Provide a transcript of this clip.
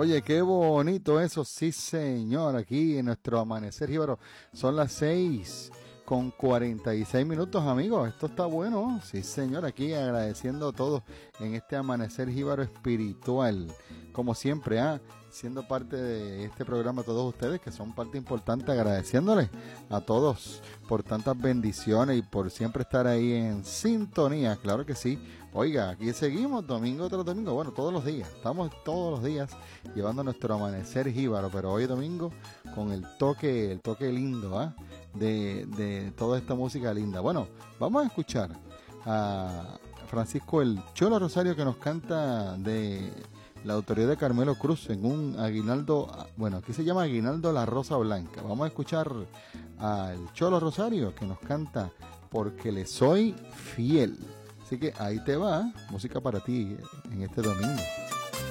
Oye, qué bonito eso, sí señor, aquí en nuestro amanecer jíbaro. Son las 6:46, amigos. Esto está bueno, sí señor, aquí agradeciendo a todos en este amanecer jíbaro espiritual. Como siempre, siendo parte de este programa, todos ustedes que son parte importante, agradeciéndoles a todos por tantas bendiciones y por siempre estar ahí en sintonía, claro que sí. Oiga, aquí seguimos domingo tras domingo, bueno, todos los días, estamos todos los días llevando nuestro amanecer jíbaro, pero hoy domingo con el toque lindo, de toda esta música linda. Bueno, vamos a escuchar a Francisco el Cholo Rosario, que nos canta de la autoría de Carmelo Cruz en un aguinaldo, bueno, aquí se llama Aguinaldo La Rosa Blanca. Vamos a escuchar al Cholo Rosario, que nos canta Porque le soy fiel. Así que ahí te va, música para ti en este domingo.